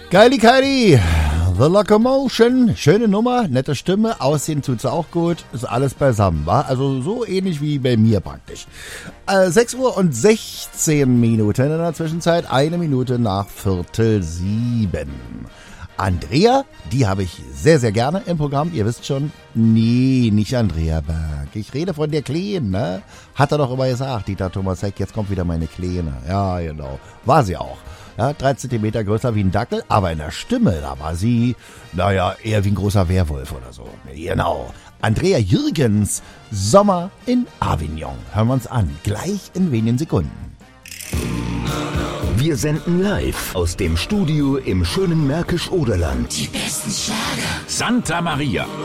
Geili Kylie, The Locomotion, schöne Nummer, nette Stimme, Aussehen tut's auch gut, ist alles beisammen, wa? Also so ähnlich wie bei mir praktisch. 6 Uhr und 16 Minuten in der Zwischenzeit, 1 Minute nach 6:45. Andrea, die habe ich sehr, sehr gerne im Programm, ihr wisst schon, nee, nicht Andrea Berg, ich rede von der Kleine, ne? Hat er doch immer gesagt, Dieter Thomas Heck, jetzt kommt wieder meine Kleine, ja genau, war sie auch. Ja, 3 Zentimeter größer wie ein Dackel, aber in der Stimme, da war sie, naja, eher wie ein großer Werwolf oder so. Genau. Andrea Jürgens, Sommer in Avignon. Hören wir uns an, gleich in wenigen Sekunden. Wir senden live aus dem Studio im schönen Märkisch-Oderland. Die besten Schlager. Santa Maria.